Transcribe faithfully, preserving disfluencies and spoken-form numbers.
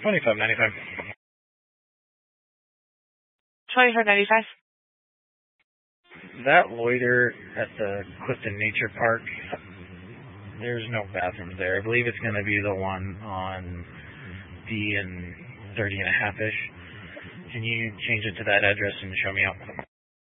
twenty-five ninety-five. twenty-five ninety-five. That loiter at the Clifton Nature Park, there's no bathrooms there. I believe it's going to be the one on D and thirty and a half-ish. Can you change it to that address and show me out?